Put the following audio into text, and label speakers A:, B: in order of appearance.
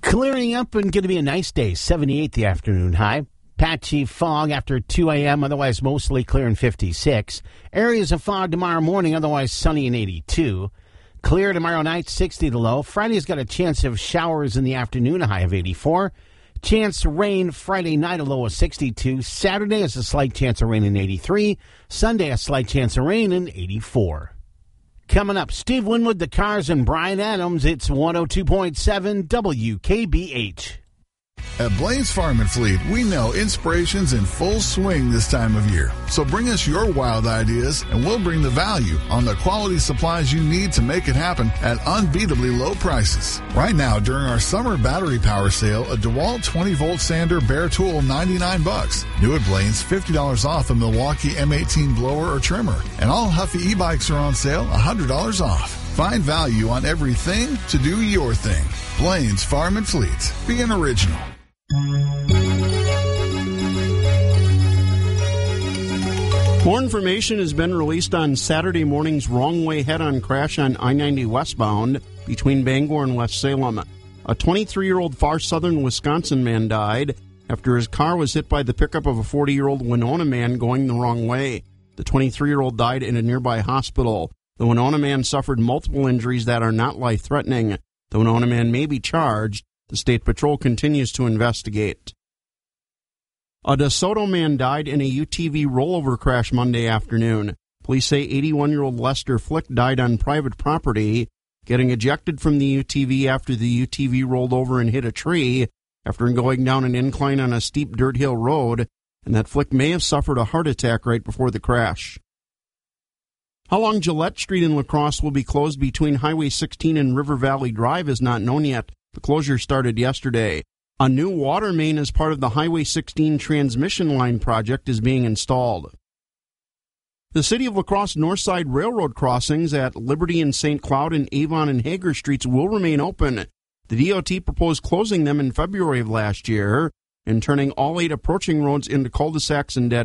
A: Clearing up and going to be a nice day, 78 the afternoon high. Patchy fog after 2 a.m., otherwise mostly clear and 56. Areas of fog tomorrow morning, otherwise sunny and 82. Clear tomorrow night, 60 the low. Friday's got a chance of showers in the afternoon, a high of 84. Chance of rain Friday night, a low of 62. Saturday is a slight chance of rain in 83. Sunday, a slight chance of rain in 84. Coming up, Steve Winwood, the Cars, and Brian Adams. It's 102.7 WKBH.
B: At Blaine's Farm and Fleet, we know inspiration's in full swing this time of year. So bring us your wild ideas, and we'll bring the value on the quality supplies you need to make it happen at unbeatably low prices. Right now, during our summer battery power sale, a DeWalt 20-volt sander bare tool, $99. New at Blaine's, $50 off a Milwaukee M18 blower or trimmer. And all Huffy e-bikes are on sale, $100 off. Find value on everything to do your thing. Blaine's Farm and Fleet. Be an original.
C: More information has been released on Saturday morning's wrong-way head-on crash on I-90 westbound between Bangor and West Salem. A 23-year-old far southern Wisconsin man died after his car was hit by the pickup of a 40-year-old Winona man going the wrong way. The 23-year-old died in a nearby hospital. The Winona man suffered multiple injuries that are not life-threatening. The Winona man may be charged. The State Patrol continues to investigate. A DeSoto man died in a UTV rollover crash Monday afternoon. Police say 81-year-old Lester Flick died on private property, getting ejected from the UTV after the UTV rolled over and hit a tree after going down an incline on a steep dirt hill road, and that Flick may have suffered a heart attack right before the crash. How long Gillette Street in La Crosse will be closed between Highway 16 and River Valley Drive is not known yet. The closure started yesterday. A new water main as part of the Highway 16 transmission line project is being installed. The City of La Crosse Northside Railroad crossings at Liberty and St. Cloud and Avon and Hager Streets will remain open. The DOT proposed closing them in February of last year and turning all 8 approaching roads into cul-de-sacs and dead